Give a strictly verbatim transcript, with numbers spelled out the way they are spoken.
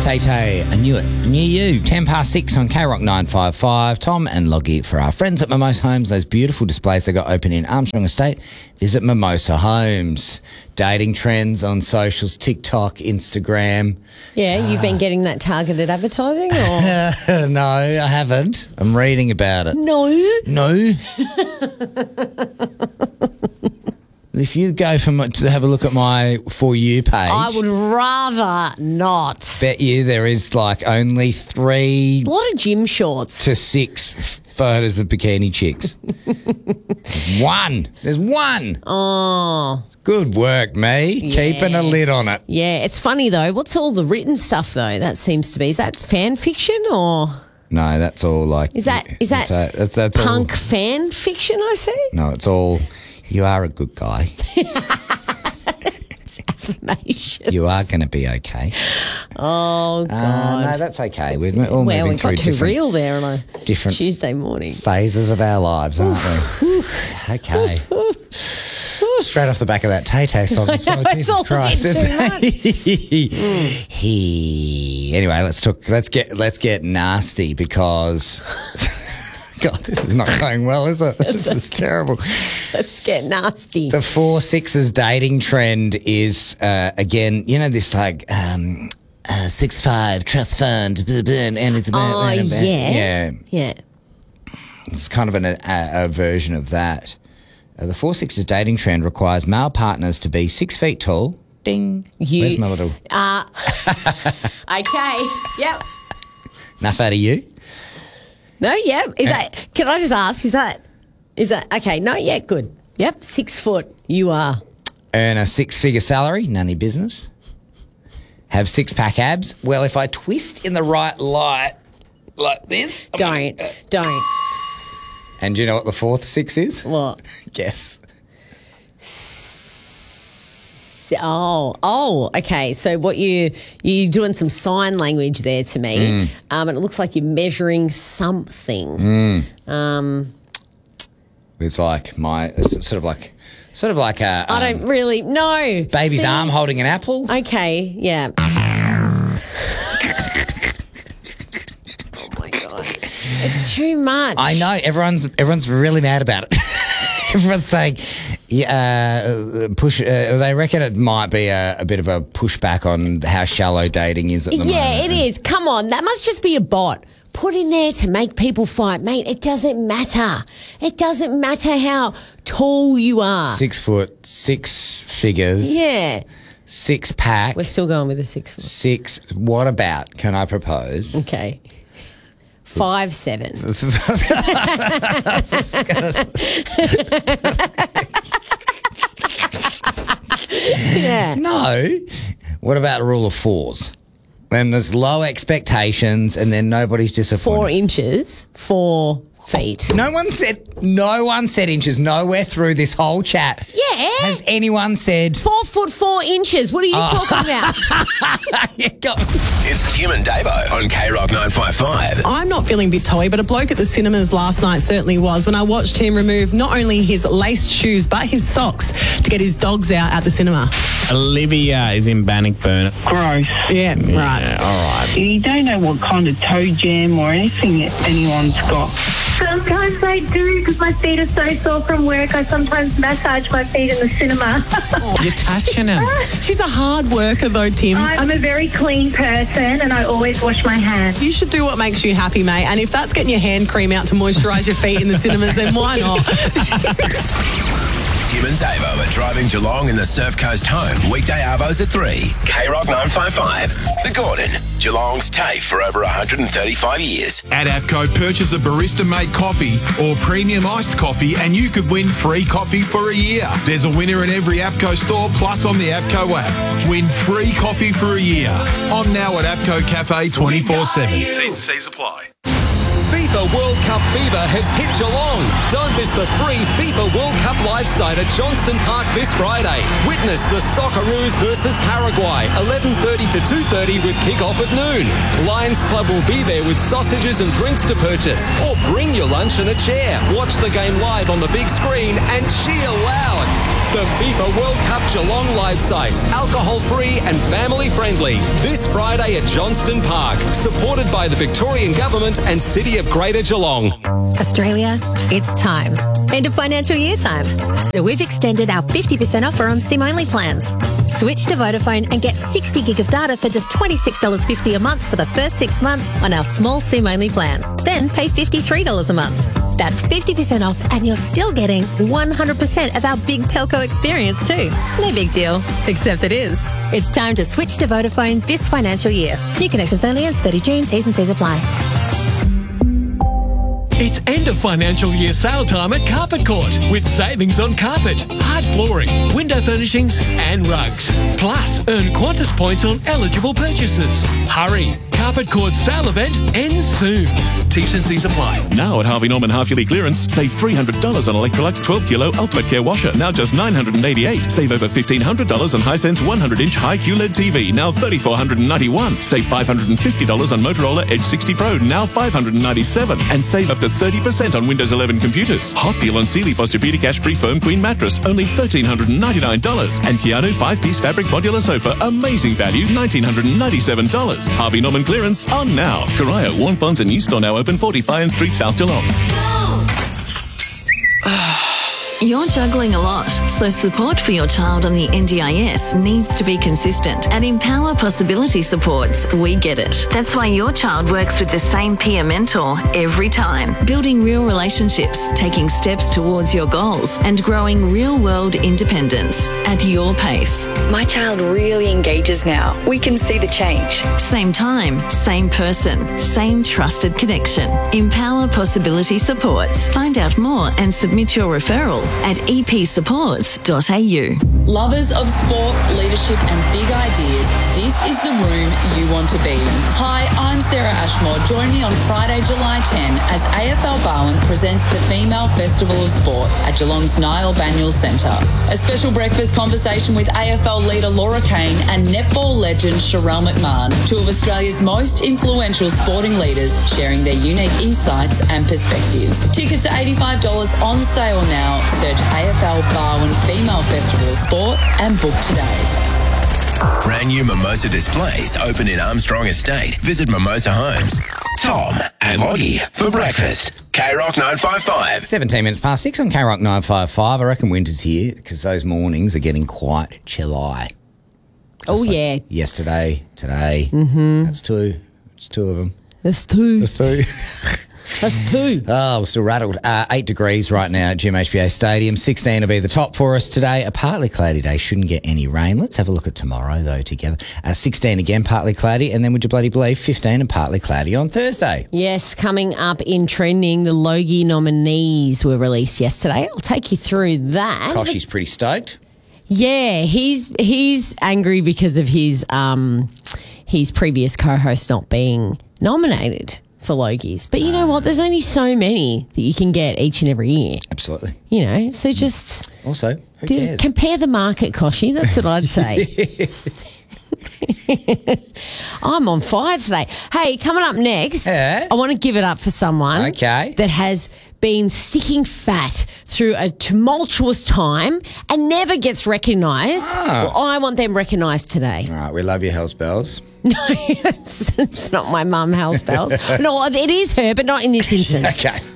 Tay Tay, I knew it. I knew you. ten past six on K Rock nine five five. Tom and Loggy for our friends at Mimosa Homes. Those beautiful displays they got open in Armstrong Estate. Visit Mimosa Homes. Dating trends on socials, TikTok, Instagram. Yeah, you've been getting that targeted advertising or? No, I haven't. I'm reading about it. No. No. If you go for my, to have a look at my For You page, I would rather not. bet you there is like only three A lot of gym shorts. to six photos of bikini chicks. One. There's one. Oh. Good work, me. Yeah. Keeping a lid on it. Yeah, it's funny though. What's all the written stuff though? That seems to be. Is that fan fiction or No, that's all like... is that is that that's, that's, that's punk all, fan fiction? I see. No, it's all... You are a good guy. It's affirmations. You are going to be okay. Oh Uh, God. no, that's okay. We're all well, moving we through got too different real there on a different- Tuesday morning. phases of our lives, aren't we? Okay. Straight off the back of that Tay-Tay song as well. know, it's Jesus all Christ. getting Isn't he? Anyway, let's talk let's get let's get nasty because God, this is not going well, is it? This is terrible. Let's get nasty. The four sixes dating trend is uh, again, you know, this like um, uh, six five trust fund, and it's about Oh yeah, yeah. yeah. It's kind of an, a, a version of that. Uh, the four sixes dating trend requires male partners to be six feet tall. Ding. You- Where's my little... Uh, okay. Yep. Enough out of you? No, yeah. Is that? Can I just ask? Is that? Is that okay? No, yeah, good. Yep, six foot. You are. Earn a six-figure salary. None of your business. Have six-pack abs. Well, if I twist in the right light like this... I'm Don't, gonna- don't. And do you know what the fourth six is? What? Guess. S- Oh, oh. Okay. So what you you doing some sign language there to me, Mm. um, and it looks like you're measuring something. Um, With like my... It's sort of like... Sort of like a... I um, don't really know. baby's See? arm holding an apple. Okay. Yeah. Oh my god, it's too much. I know everyone's everyone's really mad about it. Everyone's saying, yeah, uh, push. Uh, they reckon it might be a, a bit of a pushback on how shallow dating is at the moment. Yeah, it is. Come on, that must just be a bot put in there to make people fight, mate. It doesn't matter. It doesn't matter how tall you are. Six foot, six figures, Yeah, six pack, we're still going with the six foot. six. What about? Can I propose? Okay, five seven. This is- Yeah. No. What about a rule of fours? Then there's low expectations, and then nobody's disappointed. Four inches, four feet. No one said. No one said inches. Nowhere through this whole chat Yeah. has anyone said. Four foot four inches. What are you Oh. talking about? Yeah, go- It's Tim and Davo on K Rock nine five five. I'm not feeling a bit toey, but a bloke at the cinemas last night certainly was when I watched him remove not only his laced shoes but his socks to get his dogs out at the cinema. Olivia is in Bannockburn. Gross. Yeah, right. Yeah, all right. You don't know what kind of toe jam or anything that anyone's got. Sometimes I do because my feet are so sore from work. I sometimes massage my feet in the cinema. You're touching him. She's a hard worker though, Tim. I'm a very clean person and I always wash my hands. You should do what makes you happy, mate. And if that's getting your hand cream out to moisturise your feet in the cinemas, then why not? Tim and Davo are driving Geelong in the Surf Coast home. Weekday arvos at three. K Rock nine five five. The Gordon. Geelong's TAFE for over one hundred thirty-five years. At APCO, purchase a barista-made coffee or premium iced coffee and you could win free coffee for a year. There's a winner in every APCO store plus on the APCO app. Win free coffee for a year. On now at APCO Cafe twenty-four seven. T's and C's apply. FIFA World Cup fever has hit Geelong. Don't miss the free FIFA World Cup live site at Johnston Park this Friday. Witness the Socceroos versus Paraguay, eleven thirty to two thirty with kick-off at noon. Lions Club will be there with sausages and drinks to purchase. Or bring your lunch and a chair. Watch the game live on the big screen and cheer loud. The FIFA World Cup Geelong live site. Alcohol-free and family-friendly. This Friday at Johnston Park. Supported by the Victorian Government and City of Greater Geelong. Australia, it's time. End of financial year time. So we've extended our fifty percent offer on SIM-only plans. Switch to Vodafone and get sixty gig of data for just twenty-six dollars fifty a month for the first six months on our small SIM-only plan. Then pay fifty-three dollars a month. That's fifty percent off and you're still getting one hundred percent of our big telco experience too. No big deal, except it is. It's time to switch to Vodafone this financial year. New connections only as thirty June. T's and C's apply. It's end of financial year sale time at Carpet Court with savings on carpet, hard flooring, window furnishings and rugs. Plus, earn Qantas points on eligible purchases. Hurry! Carpet Court's sale event ends soon. T's and C's apply. Now at Harvey Norman half-yearly clearance, save three hundred dollars on Electrolux twelve kilo Ultimate Care washer, now just nine hundred eighty-eight dollars. Save over fifteen hundred dollars on Hisense one hundred inch high Q L E D T V, now three thousand four hundred ninety-one dollars. Save five hundred fifty dollars on Motorola Edge sixty Pro, now five hundred ninety-seven dollars. And save up to thirty percent on Windows eleven computers. Hot deal on Sealy Posturepedic Ashbury Foam Queen Mattress, only one thousand three hundred ninety-nine dollars. And Keanu five-piece fabric modular sofa, amazing value, one thousand nine hundred ninety-seven dollars. Harvey Norman clearance on now. Corio, Warren Ponds and New Store now open, forty Fine Street, South Geelong. You're juggling a lot, so support for your child on the N D I S needs to be consistent. At Empower Possibility Supports, we get it. That's why your child works with the same peer mentor every time, building real relationships, taking steps towards your goals, and growing real-world independence at your pace. My child really engages now. We can see the change. Same time, same person, same trusted connection. Empower Possibility Supports. Find out more and submit your referral at e p supports dot a u. Lovers of sport, leadership and big ideas, this is the room you want to be in. Hi, I'm Sarah Ashmore. Join me on Friday, July tenth as A F L Barwon presents the Female Festival of Sport at Geelong's Niall Banyul Centre. A special breakfast conversation with A F L leader Laura Kane and netball legend Sharelle McMahon, two of Australia's most influential sporting leaders sharing their unique insights and perspectives. Tickets are eighty-five dollars on sale now. Search A F L Barwon Female Festival of Sport and book today. Brand new Mimosa displays open in Armstrong Estate. Visit Mimosa Homes. Tom and Loggy for breakfast. K-Rock nine five five. seventeen minutes past six on K-Rock nine five five. I reckon winter's here because those mornings are getting quite chilly. Oh, like yeah. Yesterday, today. Mm-hmm. That's two. It's two of them. That's two. That's two. That's two. Oh, we're still rattled. Uh, eight degrees right now at G M H B A Stadium. sixteen will be the top for us today. A partly cloudy day. Shouldn't get any rain. Let's have a look at tomorrow, though, together. Uh, sixteen again, partly cloudy. And then would you bloody believe fifteen and partly cloudy on Thursday. Yes, coming up in trending, the Logie nominees were released yesterday. I'll take you through that. Koshy's pretty stoked. Yeah, he's he's angry because of his um his previous co-host not being nominated for Logies. But you know what? There's only so many that you can get each and every year. Absolutely. You know, so just... Also, who do, cares? Compare the market, Koshy. That's what I'd say. I'm on fire today. Hey, coming up next, yeah. I want to give it up for someone okay. that has been sticking fat through a tumultuous time and never gets recognised. Oh. Well, I want them recognised today. All right, we love you, Hells Bells. No, it's, it's not my mum, Hells Bells. No, it is her, but not in this instance. Okay.